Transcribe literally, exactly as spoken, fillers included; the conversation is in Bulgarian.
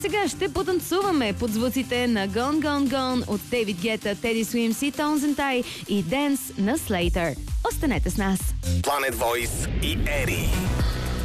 Сега ще потанцуваме под звуците на Gone Gone Gone от Дейвид Гета, Теди Суимси, Тонзен Тай и Dance на Slater. Останете с нас. Planet Voice и Ери.